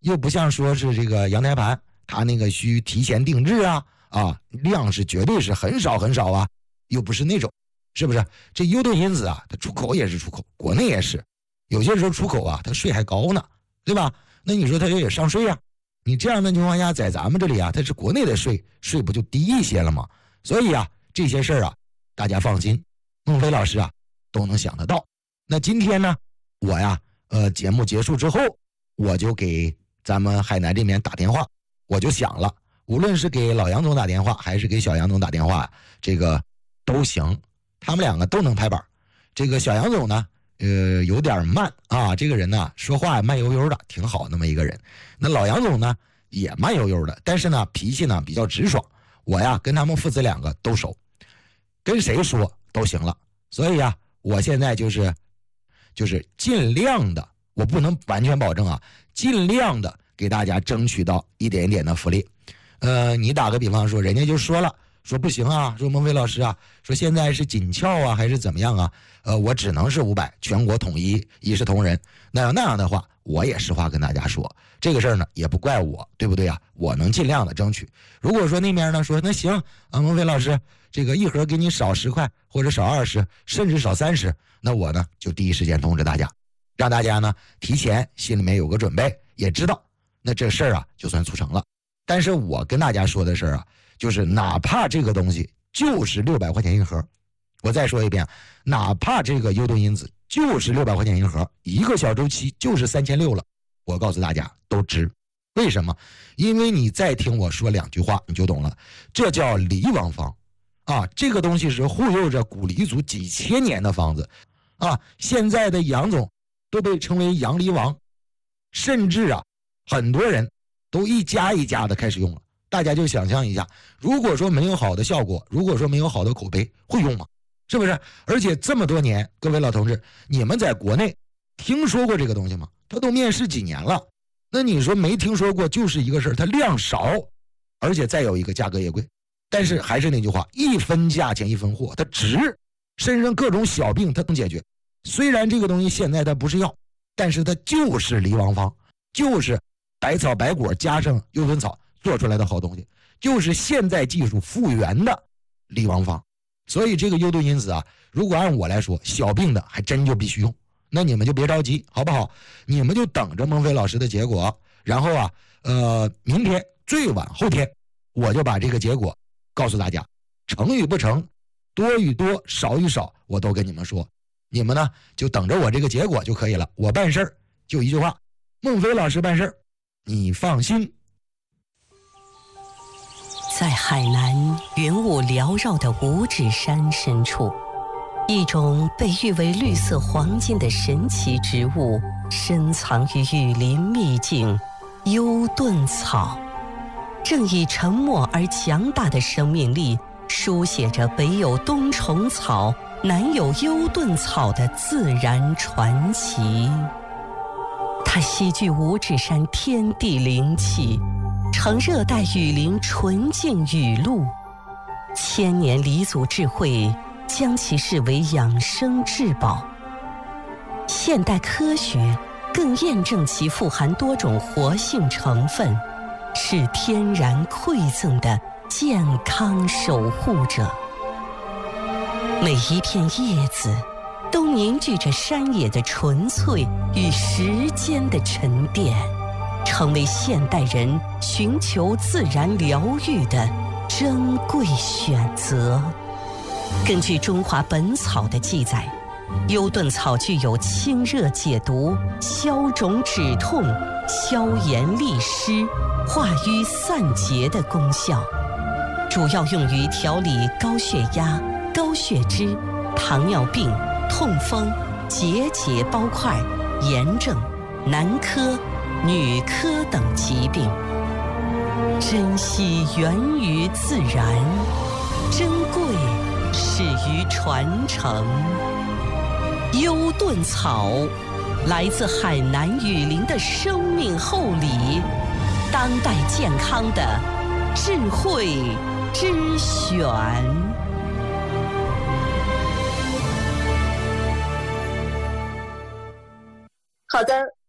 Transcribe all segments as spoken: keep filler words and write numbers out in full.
又不像说是这个阳台盘，它那个需提前定制啊啊，量是绝对是很少很少啊，又不是那种，是不是？这优盾因子啊，它出口也是出口，国内也是，有些时候出口啊，它税还高呢，对吧？那你说它也上税啊？你这样的情况下，在咱们这里啊，它是国内的税，税不就低一些了吗？所以啊，这些事儿啊，大家放心，孟非老师啊都能想得到。那今天呢，我呀，呃，节目结束之后，我就给咱们海南这边打电话，我就想了，无论是给老杨总打电话，还是给小杨总打电话，这个都行，他们两个都能拍板。这个小杨总呢，呃，有点慢啊，这个人呢，说话慢悠悠的，挺好那么一个人。那老杨总呢，也慢悠悠的，但是呢，脾气呢比较直爽。我呀，跟他们父子两个都熟，跟谁说都行了。所以呀，我现在就是就是尽量的，我不能完全保证啊，尽量的给大家争取到一点点的福利。呃，你打个比方说，人家就说了，说不行啊，说孟非老师啊，说现在是紧俏啊，还是怎么样啊？呃，我只能是五百，全国统一，一视同仁。那要那样的话，我也实话跟大家说，这个事儿呢，也不怪我，对不对啊？我能尽量的争取。如果说那边呢说那行啊，孟非老师，这个一盒给你少十块，或者少二十，甚至少三十，那我呢就第一时间通知大家，让大家呢提前心里面有个准备，也知道，那这事儿啊就算促成了。但是我跟大家说的事儿啊，就是哪怕这个东西就是六百块钱一盒，我再说一遍，哪怕这个优盾因子就是六百块钱一盒，一个小周期就是三千六了，我告诉大家都值。为什么？因为你再听我说两句话你就懂了，这叫离王方啊，这个东西是护佑着古黎族几千年的房子啊，现在的杨总都被称为杨离王，甚至啊很多人都一家一家的开始用了。大家就想象一下，如果说没有好的效果，如果说没有好的口碑，会用吗？是不是？而且这么多年，各位老同志，你们在国内听说过这个东西吗？他都面试几年了，那你说没听说过就是一个事儿，它量少，而且再有一个价格也贵。但是还是那句话，一分价钱一分货，它值，身上各种小病它能解决。虽然这个东西现在它不是药，但是它就是离王方，就是百草百果加上优盾草做出来的好东西，就是现在技术复原的离王方。所以这个优盾因子啊，如果按我来说，小病的还真就必须用。那你们就别着急，好不好？你们就等着孟非老师的结果，然后啊，呃，明天最晚后天，我就把这个结果告诉大家，成与不成，多与多，少与少，我都跟你们说。你们呢，就等着我这个结果就可以了。我办事儿就一句话，孟非老师办事儿，你放心。 在海南云雾缭绕的五指山深处，一种被誉为绿色黄金的神奇植物深藏于雨林秘境优盾草，正以沉默而强大的生命力书写着北有冬虫草，南有优盾草的自然传奇。它吸聚五指山天地灵气，承热带雨林纯净雨露，千年黎族智慧将其视为养生至宝。现代科学更验证其富含多种活性成分，是天然馈赠的健康守护者。每一片叶子都凝聚着山野的纯粹与时间的沉淀，成为现代人寻求自然疗愈的珍贵选择。根据《中华本草》的记载，优盾草具有清热解毒、消肿止痛、消炎利湿、化瘀散结的功效，主要用于调理高血压、高血脂、糖尿病、痛风、结节包块、炎症、男科、女科等疾病。珍惜源于自然，珍贵始于传承。优盾草来自海南雨林的生命厚礼，当代健康的智慧之选。 好的，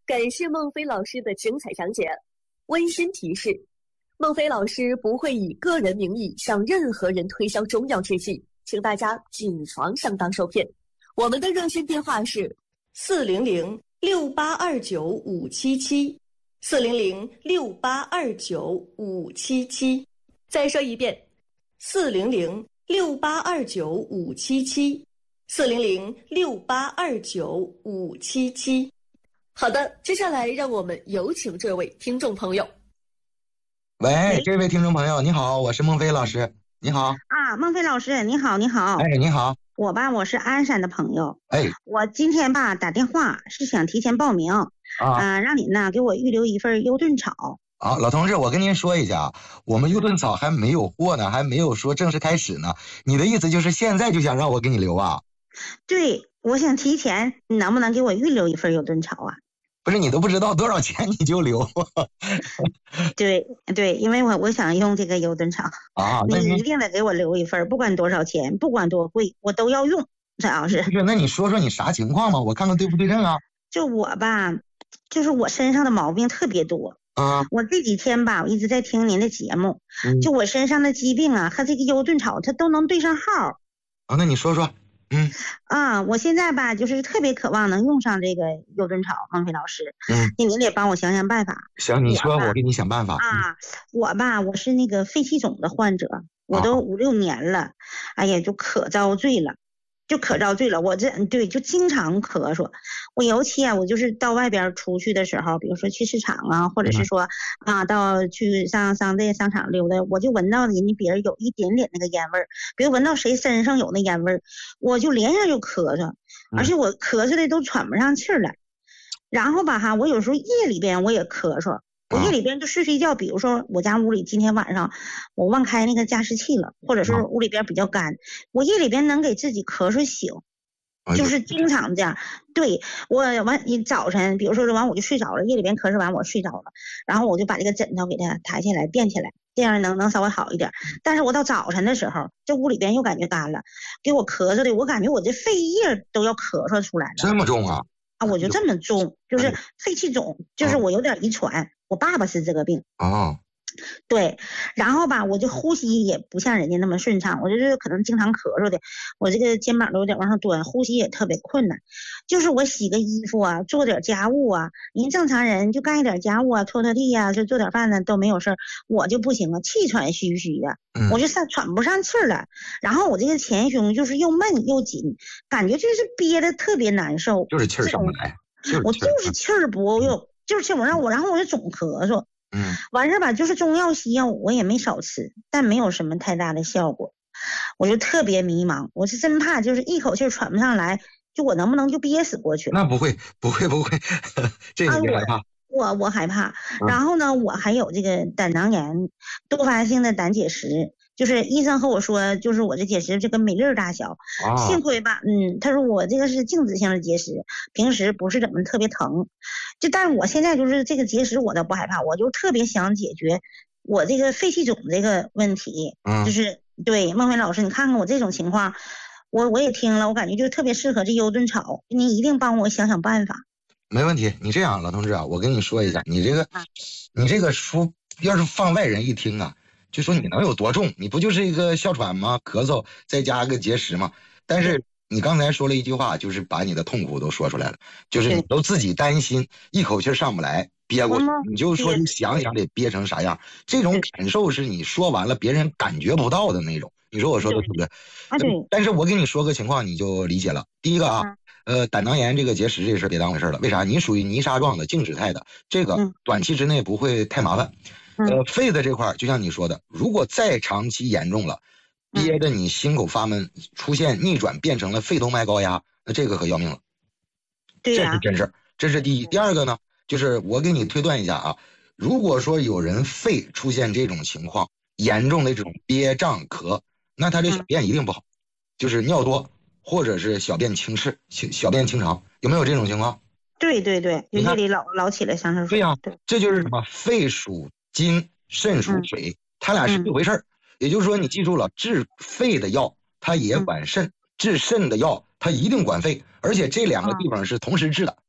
感谢孟非老师的精彩讲解。温馨提示：孟非老师不会以个人名义向任何人推销中药制剂，请大家谨防上当受骗。我们的热线电话是四零零六八二九五七七，四零零六八二九五七七。再说一遍，四零零六八二九五七七，四零零六八二九五七七。好的，接下来让我们有请这位听众朋友。 喂，这位听众朋友，你好，我是孟非老师。你好啊，孟非老师，你好，你好。 哎，你好。 我吧，我是鞍山的朋友。 哎， 我今天吧打电话是想提前报名啊、呃，让你呢给我预留一份优盾草。 啊，老同志，我跟您说一下，我们优盾草还没有货呢，还没有说正式开始呢。你的意思就是现在就想让我给你留啊？ 对，我想提前，你能不能给我预留一份优盾草啊？ 不是，你都不知道多少钱你就留？ 对对，因为我我想用这个优盾草啊， 你一定得给我留一份，不管多少钱，不管多贵，我都要用。主要是不是？那你说说你啥情况嘛？我看看对不对症啊？ 就我吧，就是我身上的毛病特别多。 啊， 我这几天吧，我一直在听您的节目，嗯、就我身上的疾病啊，和这个优盾草它都能对上号。 啊，那你说说。嗯啊，我现在吧，就是特别渴望能用上这个优盾草，孟非老师。 嗯， 你得帮我想想办法。 行，你说，我, 我给你想办法。 啊，我吧，我是那个肺气肿的患者，我都五六年了，啊、哎呀，就可遭罪了。就可遭罪了，我这对就经常咳嗽。我尤其啊，我就是到外边出去的时候，比如说去市场啊，或者是说啊，到去上上这商场溜达，我就闻到人家别人有一点点那个烟味儿，比如闻到谁身上有那烟味儿，我就连上就咳嗽，而且我咳嗽的都喘不上气儿来。然后吧哈，我有时候夜里边我也咳嗽。我夜里边就睡睡觉，比如说我家屋里今天晚上我忘开那个加湿器了，或者是屋里边比较干，我夜里边能给自己咳嗽醒，就是经常这样。对，我完你早晨，比如说完我就睡着了，夜里边咳嗽完我睡着了，然后我就把这个枕头给它抬起来垫起来，这样能能稍微好一点。但是我到早晨的时候，这屋里边又感觉干了，给我咳嗽的，我感觉我这肺叶都要咳嗽出来了。 这么重啊？ 啊，我就这么重，就是肺气肿，就是我有点遗传。我爸爸是这个病哦， 对，然后吧，我这呼吸也不像人家那么顺畅，我就是可能经常咳嗽的，我这个肩膀都有点往上端，呼吸也特别困难。就是我洗个衣服啊，做点家务啊，您正常人就干一点家务啊，拖拖地啊，就做点饭呢都没有事儿，我就不行了，气喘吁吁的，我就上喘不上气儿了。然后我这个前胸就是又闷又紧，感觉就是憋得特别难受， 就是气儿上不来， 我就是气儿不够。就是气我让我，然后我就总咳嗽， 嗯， 完事吧，就是中药西药我也没少吃，但没有什么太大的效果，我就特别迷茫，我是真怕就是一口气喘不上来，就我能不能就憋死过去？ 那不会，不会，不会，这个别害怕。 啊、我我我害怕，然后呢，我还有这个胆囊炎，多发性的胆结石。就是医生和我说，就是我这结石就跟米粒大小， 啊、 幸亏吧，嗯，他说我这个是静止性的结石，平时不是怎么特别疼，就但是我现在就是这个结石我倒不害怕，我就特别想解决我这个肺气肿这个问题， 嗯、 就是对孟非老师，你看看我这种情况，我我也听了，我感觉就特别适合这优盾草，你一定帮我想想办法。 没问题，你这样，老同志啊，我跟你说一下，你这个，你这个书要是放外人一听啊。就说你能有多重？你不就是一个哮喘吗？咳嗽再加个结石吗？但是你刚才说了一句话，就是把你的痛苦都说出来了，就是你都自己担心一口气上不来憋过去，你就说你想想得憋成啥样，这种感受是你说完了别人感觉不到的那种。你说我说的对不对？ 啊对。 但是我给你说个情况你就理解了。第一个啊，呃，胆囊炎这个结石这事别当回事了，为啥？你属于泥沙状的静止态的，这个短期之内不会太麻烦。呃，肺的这块就像你说的，如果再长期严重了，憋着你心口发闷，出现逆转变成了肺动脉高压，那这个可要命了。 对呀、 啊，这是真事儿，这是第一。第二个呢，就是我给你推断一下啊，如果说有人肺出现这种情况，严重的这种憋胀咳，那他这小便一定不好，就是尿多或者是小便清赤，小便清长，有没有这种情况？ 对对对，就夜里老老起来上厕所。 对呀、啊，这就是什么？肺属金，肾属水，它俩是一回事儿。嗯、也就是说，你记住了，治肺的药它也管肾，嗯、治肾的药它一定管肺，而且这两个地方是同时治的。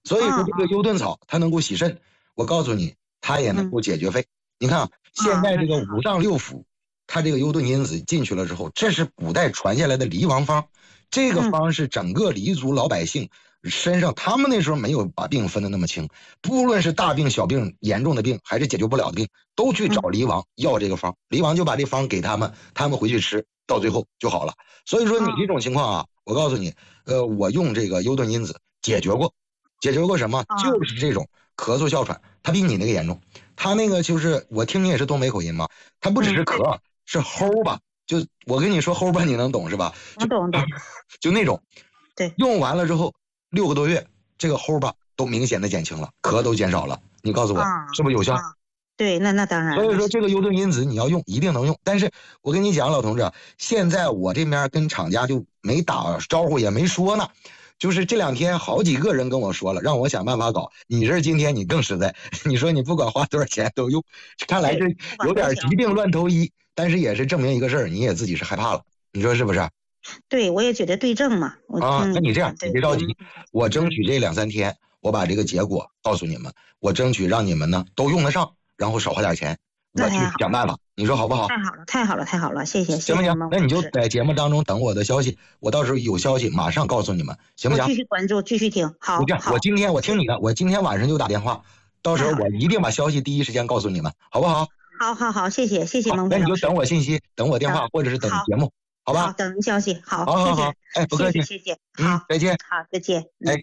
所以说这个优盾草它能够洗肾，我告诉你，它也能够解决肺。嗯、你看啊，现在这个五脏六腑，它这个优盾因子进去了之后，这是古代传下来的梨王方，这个方是整个黎族老百姓身上，他们那时候没有把病分得那么清，不论是大病小病、严重的病还是解决不了的病，都去找黎王要这个方，黎王就把这方给他们，他们回去吃，到最后就好了。所以说你这种情况啊，我告诉你，呃，我用这个优盾因子解决过，解决过什么？就是这种咳嗽哮喘，它比你那个严重。他那个就是我听你也是东北口音嘛，他不只是咳，是齁吧？就我跟你说齁吧，你能懂是吧？ 我懂懂。 就那种， 对， 用完了之后六个多月，这个齁吧都明显的减轻了，咳都减少了。你告诉我、啊、是不是有效？啊、 对，那那当然。 所以说这个优盾因子你要用，一定能用。但是我跟你讲，老同志，现在我这边跟厂家就没打招呼，也没说呢。就是这两天好几个人跟我说了，让我想办法搞。你这今天你更实在，你说你不管花多少钱都用，看来是有点疾病乱投医，但是也是证明一个事儿，你也自己是害怕了，你说是不是？ 对，我也觉得对症嘛。 啊，那你这样，你别着急，我争取这两三天，我把这个结果告诉你们，我争取让你们呢都用得上，然后少花点钱。我去想办法，你说好不好？ 太好了，太好了，太好了，谢谢， 行不行？那你就在节目当中等我的消息，我到时候有消息马上告诉你们，行不行？ 继续关注，继续听。好， 这样，我今天我听你的，我今天晚上就打电话，到时候我一定把消息第一时间告诉你们，好不好？ 好好好，谢谢谢谢孟非老师。 那你就等我信息，等我电话，或者是等节目，好吧？ 好，等您消息。好， 好好好，哎，不客气， 谢谢， 好，再见。 好，再见。 哎。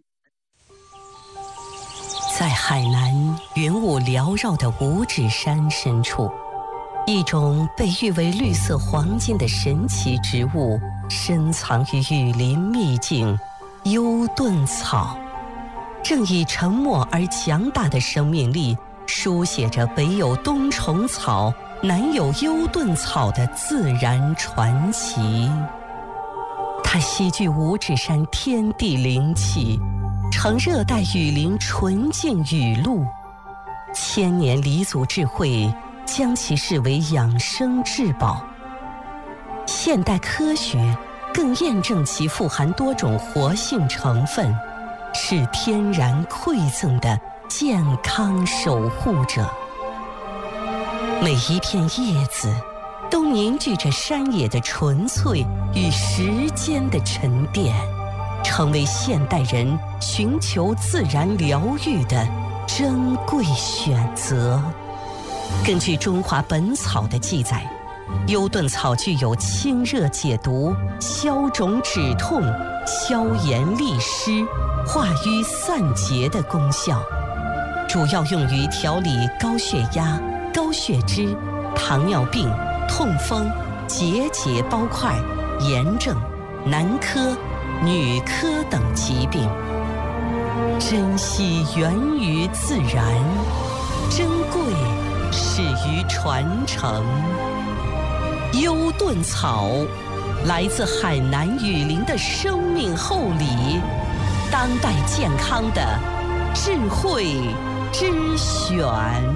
在海南云雾缭绕的五指山深处，一种被誉为绿色黄金的神奇植物深藏于雨林秘境——优盾草，正以沉默而强大的生命力，书写着北有冬虫草，南有优盾草的自然传奇。它吸聚五指山天地灵气，呈热带雨林纯净雨露，千年黎族智慧将其视为养生至宝。现代科学更验证其富含多种活性成分，是天然馈赠的健康守护者。每一片叶子都凝聚着山野的纯粹与时间的沉淀，成为现代人寻求自然疗愈的珍贵选择。根据《中华本草》的记载，优盾草具有清热解毒、消肿止痛、消炎利湿、化瘀散结的功效，主要用于调理高血压、高血脂、糖尿病、痛风、结节包块、炎症、男科、女科等疾病。珍惜源于自然，珍贵始于传承。优盾草来自海南雨林的生命厚礼，当代健康的智慧之选。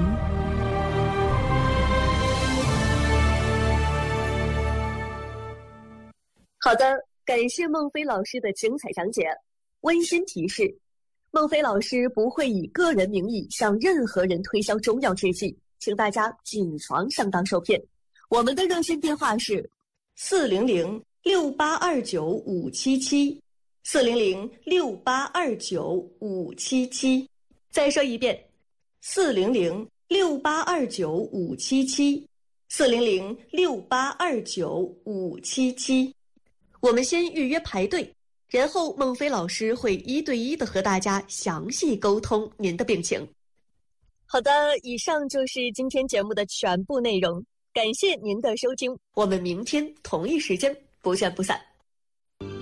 好的，感谢孟非老师的精彩讲解。温馨提示：孟非老师不会以个人名义向任何人推销中药制剂，请大家谨防上当受骗。我们的热线电话是四零零六八二九五七七，四零零六八二九五七七。再说一遍，四零零六八二九五七七，四零零六八二九五七七。我们先预约排队，然后孟非老师会一对一的和大家详细沟通您的病情。好的，以上就是今天节目的全部内容，感谢您的收听，我们明天同一时间不见不散。